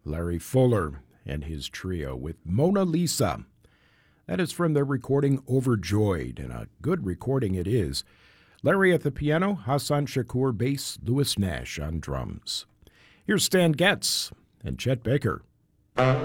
Larry Fuller and his trio with Mona Lisa. That is from their recording Overjoyed, and a good recording it is. Larry at the piano, Hassan Shakur bass, Louis Nash on drums. Here's Stan Getz and Chet Baker.